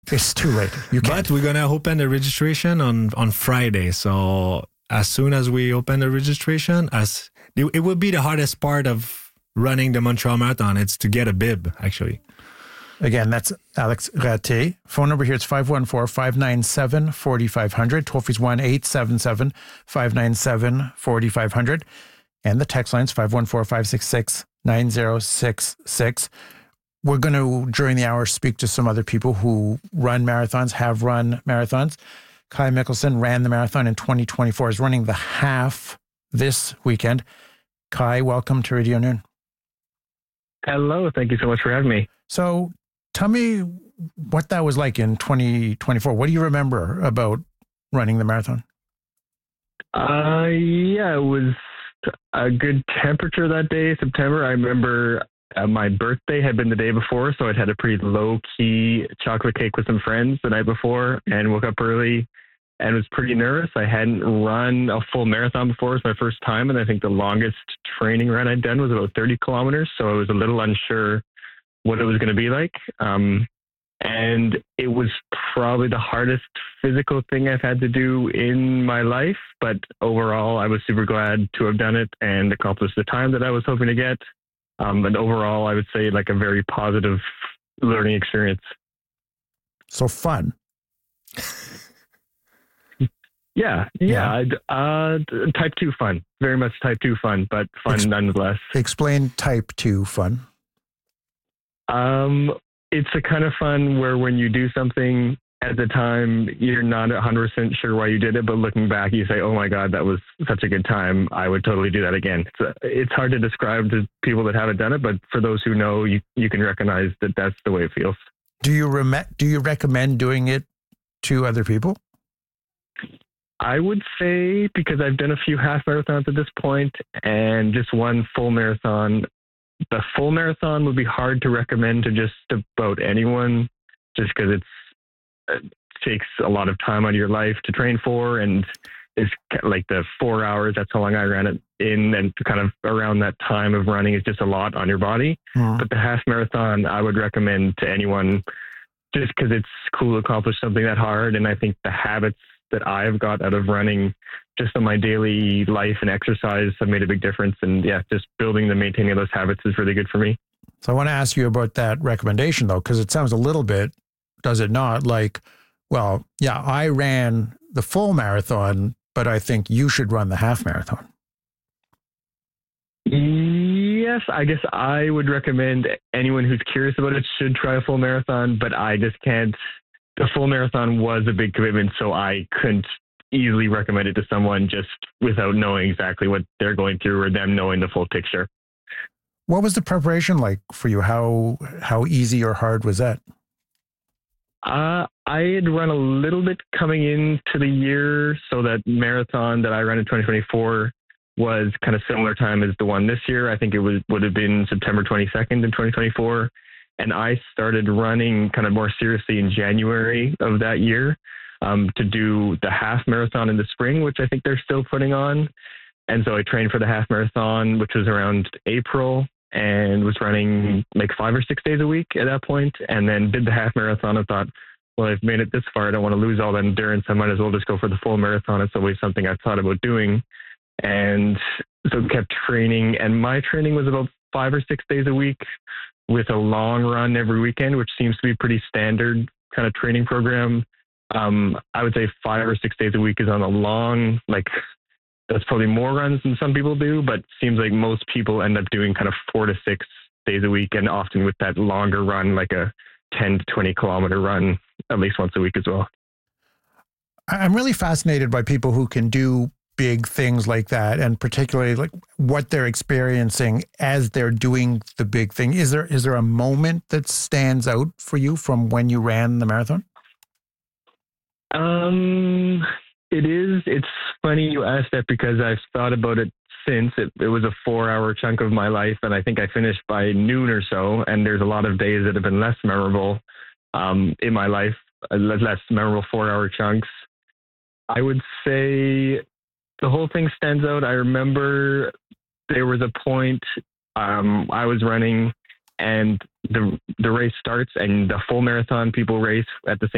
It's too late. You can't. But we're going to open the registration on Friday. So as soon as we open the registration, it will be the hardest part of running the Montreal Marathon. It's to get a bib, actually. Again, that's Alex Raté. Phone number here is 514-597-4500. Toll free is 1-877-597-4500. And the text line is 514-566-9066. We're going to, during the hour, speak to some other people who run marathons, have run marathons. Kai Mickelson ran the marathon in 2024, is running the half this weekend. Kai, welcome to Radio Noon. Hello. Thank you so much for having me. So tell me what that was like in 2024. What do you remember about running the marathon? Yeah, it was a good temperature that day, September. I remember my birthday had been the day before, so I'd had a pretty low-key chocolate cake with some friends the night before and woke up early and was pretty nervous. I hadn't run a full marathon before. It was my first time, and I think the longest training run I'd done was about 30 kilometers, so I was a little unsure what it was going to be like. And it was probably the hardest physical thing I've had to do in my life, but overall, I was super glad to have done it and accomplished the time that I was hoping to get. And overall, I would say like a very positive learning experience. So fun. Yeah. Type 2 fun. Very much type 2 fun, but fun nonetheless. Explain type 2 fun. It's a kind of fun where when you do something at the time, you're not 100% sure why you did it, but looking back, you say, oh my God, that was such a good time. I would totally do that again. It's hard to describe to people that haven't done it, but for those who know, you can recognize that that's the way it feels. Do you recommend doing it to other people? I would say, because I've done a few half marathons at this point and just one full marathon, the full marathon would be hard to recommend to just about anyone, just because it takes a lot of time out of your life to train for, and it's like the 4 hours, that's how long I ran it in, and kind of around that time of running is just a lot on your body. But the half marathon, I would recommend to anyone just because it's cool to accomplish something that hard. And I think the habits that I've got out of running just on my daily life and exercise have made a big difference. And yeah, just building and maintaining those habits is really good for me. So I want to ask you about that recommendation though, because it sounds a little bit, does it not, like, well, yeah, I ran the full marathon, but I think you should run the half marathon. Yes, I guess I would recommend anyone who's curious about it should try a full marathon, but I just can't. The full marathon was a big commitment, so I couldn't easily recommend it to someone just without knowing exactly what they're going through or them knowing the full picture. What was the preparation like for you? How easy or hard was that? I had run a little bit coming into the year, so that marathon that I ran in 2024 was kind of similar time as the one this year. I think it would have been September 22nd in 2024. And I started running kind of more seriously in January of that year to do the half marathon in the spring, which I think they're still putting on. And so I trained for the half marathon, which was around April, and was running like 5 or 6 days a week at that point, and then did the half marathon and thought, well, I've made it this far. I don't want to lose all that endurance. I might as well just go for the full marathon. It's always something I've thought about doing. And so kept training, and my training was about 5 or 6 days a week with a long run every weekend, which seems to be pretty standard kind of training program. I would say 5 or 6 days a week is on a long, like that's probably more runs than some people do, but seems like most people end up doing kind of 4 to 6 days a week, and often with that longer run, like a 10 to 20 kilometer run at least once a week as well. I'm really fascinated by people who can do big things like that, and particularly like what they're experiencing as they're doing the big thing. Is there a moment that stands out for you from when you ran the marathon? It is. It's funny you asked that because I've thought about it since. It was a 4-hour chunk of my life, and I think I finished by noon or so, and there's a lot of days that have been less memorable in my life, less memorable 4-hour chunks. I would say the whole thing stands out. I remember there was a point I was running, and the race starts, and the full marathon people race at the